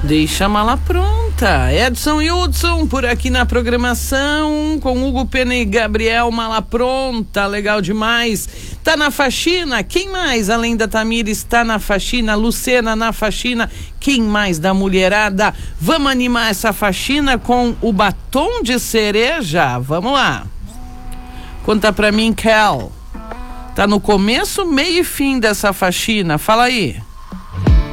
Deixa a mala pronta. Edson e Hudson por aqui na programação com Hugo Pena e Gabriel. Mala pronta, legal demais. Tá na faxina? Quem mais além da Tamires está na faxina? Lucena na faxina. Quem mais da mulherada? Vamos animar essa faxina com o batom de cereja? Vamos lá. Conta pra mim, Kel. Tá no começo, meio e fim dessa faxina. Fala aí.